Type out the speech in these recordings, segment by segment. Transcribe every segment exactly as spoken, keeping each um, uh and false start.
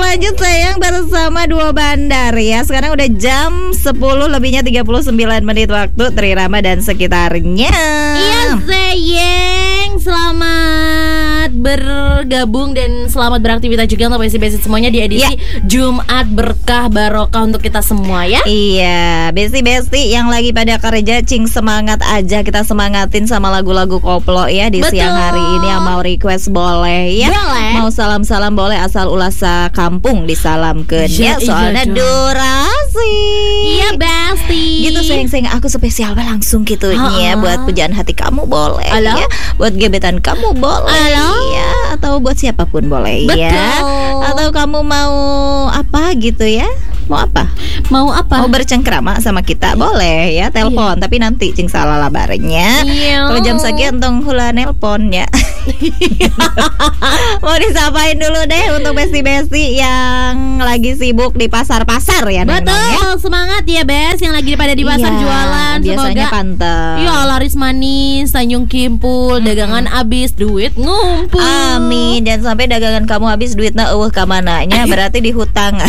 lanjut sayang bersama Duo Bandar ya. Sekarang udah jam sepuluh lebihnya tiga puluh sembilan menit waktu Trirama dan sekitarnya. Iya sayang, selamat bergabung dan selamat beraktivitas juga untuk besti-besti semuanya di edisi ya. Jumat berkah barokah untuk kita semua ya. Iya, besti-besti yang lagi pada kerja, cing semangat aja, kita semangatin sama lagu-lagu koplo ya di Betul. Siang hari ini. Yang mau request boleh ya. Boleh. Mau salam-salam boleh, asal ulasa kampung disalamkeun ya, soalnya iya durasi. Iya besti. Gitu sayang-sayang, aku spesial langsung gitu ya, buat pujaan hati kamu boleh. Halo? Ya, buat gebetan kamu boleh. Halo? Ya, atau buat siapapun boleh. Betul. Ya. Atau kamu mau apa gitu ya? Mau apa? Mau apa? Mau bercengkrama sama kita boleh ya, telepon. Iya. Tapi nanti cing salah labarnya. Iya. Kalau jam sekian tong hula nelponnya. Mau disapain dulu deh untuk besti-besti yang lagi sibuk di pasar-pasar ya. Betul, ya? Semangat ya Bes yang lagi pada di pasar iya, jualan. Biasanya Semoga panteng. Iya, laris manis, Tanjung Kimpul, mm-hmm. dagangan habis, duit ngumpul. Amin. Dan sampai dagangan kamu habis, duitnya eueuh ka mananya, berarti di hutang.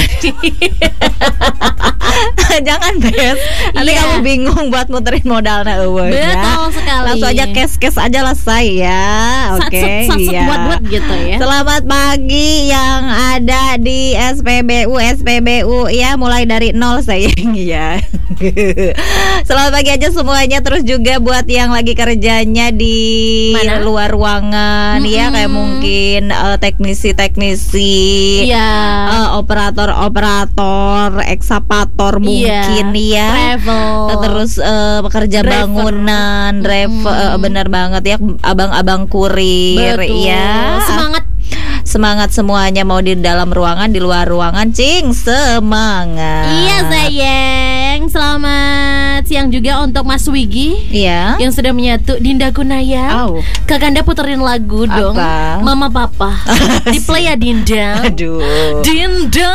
Jangan Bes, nanti yeah. kamu bingung buat muterin modalnya eueuh. Betul ya. sekali. Langsung aja cash-cash aja lah saya. Oke, okay, iya. buat-buat gitu ya. Selamat pagi yang ada di S P B U S P B U ya, mulai dari nol sayang ya. Selamat pagi aja semuanya. Terus juga buat yang lagi kerjanya di Mana? luar ruangan mm-hmm. ya, kayak mungkin uh, teknisi-teknisi, yeah. uh, operator-operator, ekskavator mungkin yeah. ya. Travel. Terus uh, pekerja driver. bangunan, driver, mm-hmm. uh, bener banget ya, abang-abang kurir. Betul. Ya. Semangat. Semangat semuanya, mau di dalam ruangan, di luar ruangan, cing semangat. Iya sayang. Selamat siang juga untuk Mas Wigi. Iya. Yang sudah menyatu Dinda Kunaya. Oh. Kakanda puterin lagu dong. Apa? Mama Papa. Di play ya Dinda. Aduh. Dinda.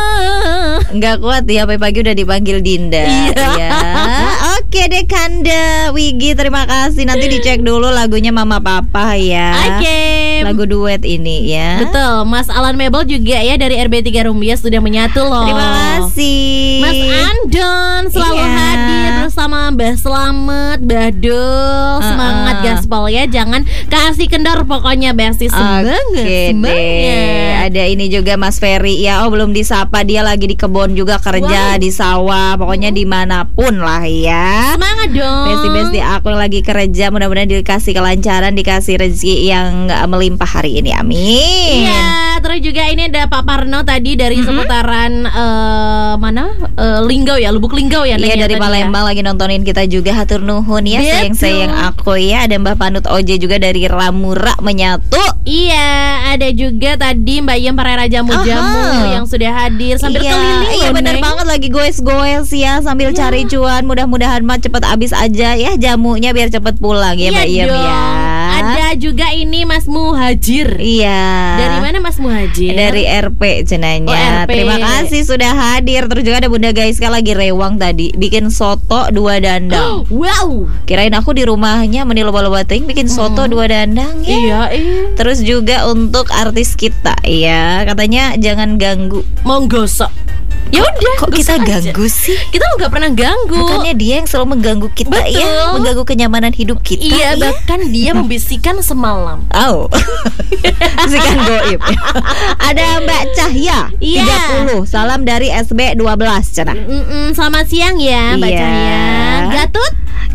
Enggak kuat ya, pagi-pagi udah dipanggil Dinda. Iya. Ya. Oke deh Kanda, Wigi, terima kasih. Nanti dicek dulu lagunya Mama Papa ya. Oke. Okay. Lagu duet ini ya. Betul. Mas Alan Mebel juga ya dari R B tiga Rumbia sudah menyatu loh. Terima kasih. Mas Andon selalu iya. hadir bersama Mbah Slamet, Mbah Dul. Semangat uh-uh. gaspol ya. Jangan kasih kendor pokoknya besti. Semangat. Oke deh. Ada ini juga Mas Ferry ya. Oh belum disapa, dia lagi di kebun juga kerja, wow. di sawah. Pokoknya dimanapun lah ya. Semangat dong. Besti-besti aku yang lagi kerja, mudah-mudahan dikasih kelancaran, dikasih rezeki yang melimpah hari ini. Amin. Iya, terus juga ini ada Pak Parno tadi dari mm-hmm. seputaran uh, mana? Uh, Linggau ya, Lubuk Linggau ya. Iya, dari Palembang ya. Lagi nontonin kita juga, hatur nuhun ya. Sayang-sayang aku ya. Ada Mbak Panut Oje juga dari Ramura menyatu. Iya, ada juga tadi Mbak Yem Parera Jamu-Jamu yang sudah hadir sambil iya, keliling. Iya, benar banget, lagi goes-goes ya sambil ya. cari cuan. Mudah-mudahan mah cepet habis aja ya jamunya biar cepet pulang ya, iya Mbak Yem ya. Ada juga ini Mas Muhajir. Iya. Dari mana Mas Muhajir? Dari R P cenanya. Oh, R P. Terima kasih sudah hadir. Terus juga ada Bunda Gaiska lagi rewang tadi, bikin soto dua dandang. Wow. Kirain aku di rumahnya meni loba-loba teuing bikin soto hmm. dua dandang ya. Iya, iya. Terus juga untuk artis kita ya, katanya jangan ganggu. Monggo sok. Ya udah, kok kita ganggu aja. sih? Kita nggak pernah ganggu. Bukannya dia yang selalu mengganggu kita. Betul. Ya, mengganggu kenyamanan hidup kita. Iya, ya? bahkan dia membisikkan semalam. Oh, bisikan goib. Ada Mbak Cahya iya. tiga puluh, salam dari S B dua belas cenah. Selamat siang ya Mbak iya. Cahya. Gatut?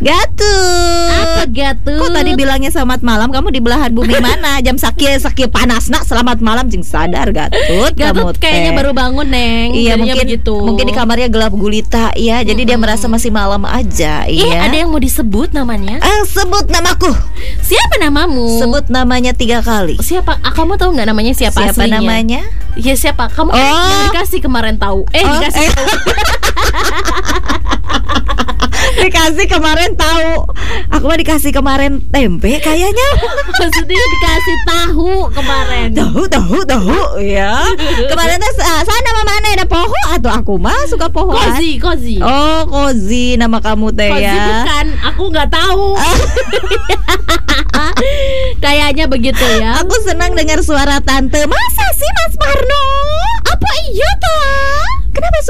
Gatut. Apa Gatut? Kok tadi bilangnya selamat malam? Kamu di belahan bumi mana? Jam sakit sakit panas nak. Selamat malam, jeng sadar Gatut. Gatut kamu kayaknya baru bangun Neng. Iya, mungkin begitu. Mungkin di kamarnya gelap gulita ya. Jadi hmm. dia merasa masih malam aja. Iya. Eh, ada yang mau disebut namanya? Eh, sebut namaku. Siapa namamu? Sebut namanya tiga kali. Siapa? Ah, kamu tahu nggak namanya siapa? Siapa aslinya? namanya? Ya siapa? Kamu oh. yang dikasih kemarin tahu. Eh, oh, dikasih eh. tahu. Dikasih kemarin tahu. Aku mah dikasih kemarin tempe kayaknya. Maksudnya dikasih tahu kemarin. Tahu, tahu, tahu ya. Kemarin teh uh, sana mama mana ada poho atau aku mah suka pohoan. Kozi, Kozi. Oh, Kozi nama kamu teh ya. Kozi bukan, aku enggak tahu. Kayaknya begitu ya. Aku senang dengar suara tante. Masa sih Mas Parno? Apa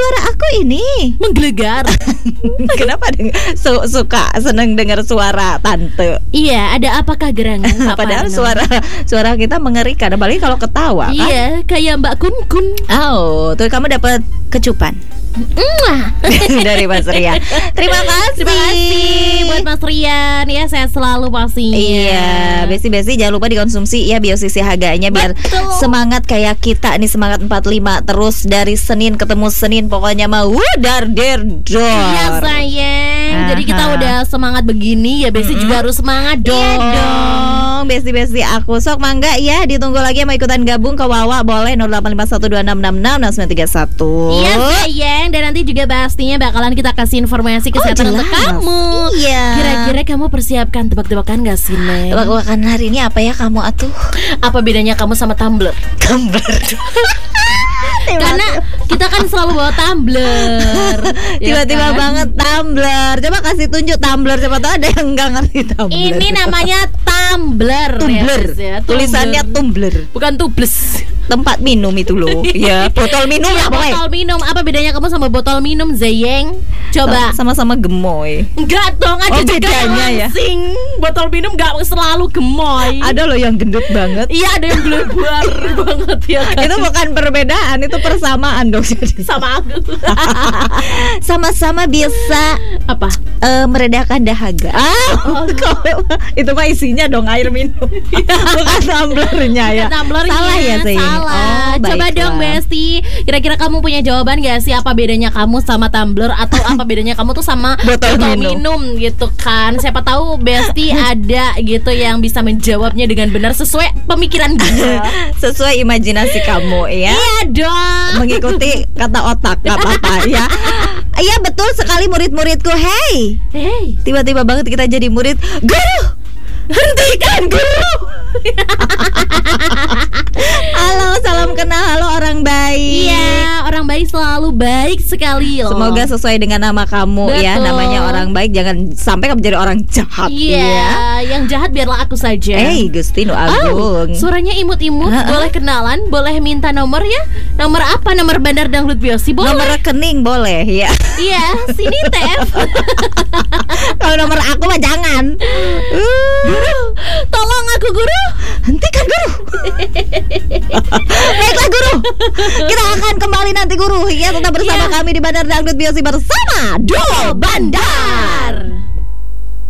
suara aku ini menggelegar. kenapa deng- su- suka seneng dengar suara tante? Iya, ada apakah gerangan? Pak Padahal Parno? suara suara kita mengerikan, apalagi kalau ketawa kan. Iya, kayak Mbak Kun Kun. Oh, tuh kamu dapat kecupan Mwah. dari Mas Rian. Terima kasih. Terima kasih buat Mas Rian ya, sehat selalu pastinya. Iya, besi-besi jangan lupa dikonsumsi ya Biosisi Haganya biar Betul. semangat kayak kita nih, semangat empat puluh lima terus dari Senin ketemu Senin, pokoknya mau dar der dor. Iya sayang. Aha. Jadi kita udah semangat begini ya, Besi juga harus semangat dong. Iya dong, besi-besi aku sok mangga ya, ditunggu lagi mau ikutan gabung ke Wawa boleh nol delapan lima satu dua enam enam enam sembilan tiga satu. Iya sayang. Dan nanti juga pastinya bakalan kita kasih informasi kesehatan Oh, untuk jelas. kamu. Iya. Kira-kira kamu persiapkan tebak-tebakan gak sih, Neng? Tebak-tebakan hari ini apa ya kamu atuh? Apa bedanya kamu sama tumbler? Tumbler. Karena kita kan selalu bawa tumbler. Ya Tiba-tiba kan? banget tumbler. Coba kasih tunjuk tumbler, siapa tahu ada yang nggak ngerti tumbler. Ini namanya tumbler. tumbler. Ya, Tumbler. Tulisannya tumbler. Bukan tubles. Tempat minum itu loh. Ya, botol minum Iya, lah pokoknya. botol minum. Apa bedanya kamu sama botol minum, Zeyeng? Coba. Sama-sama gemoy. Enggak dong, ada Oh, juga bedanya ya. langsing. Botol minum gak selalu gemoy. Ada loh yang gendut banget. Iya, ada yang blebar banget ya kan. Itu bukan perbedaan, itu persamaan dong. Jadi Sama aku. sama-sama bisa Apa? eh, meredakan dahaga. Ah, kalau- itu mah isinya dong air minum, bukan tumblernya ya. Tumblernya Salah ya saya. Salah. Oh, Coba baiklah. dong Besti, kira-kira kamu punya jawaban gak sih apa bedanya kamu sama tumbler atau apa bedanya kamu tuh sama Botol minum. minum. gitu kan? Siapa tahu Besti ada gitu yang bisa menjawabnya dengan benar sesuai pemikiran gue. Sesuai imajinasi kamu ya. Iya dong. Mengikuti kata otak, gak apa-apa ya. Iya betul sekali murid-muridku. Hey, Hey. tiba-tiba banget kita jadi murid. Guru, hentikan guru. Halo, salam kenal. Halo orang baik. Iya, orang baik selalu baik sekali loh. Semoga sesuai dengan nama kamu ya. Betul. Namanya orang baik, jangan sampai kamu jadi orang jahat. Iya, ya. yang jahat biarlah aku saja. Eh, Gustino Oh, Agung. suaranya imut-imut. Ha-ha. Boleh kenalan? Boleh minta nomor ya? Nomor apa? Nomor Bandar Dangdut Biosi? Boleh. Nomor rekening boleh ya. Iya, sini Tef. Kalau nomor aku mah jangan. Guru, tolong aku guru. Hentikan guru. Baiklah guru, kita akan kembali nanti guru. Ya, tetap bersama Iya. kami di Bandar Dangdut Biosi bersama Duo Bandar.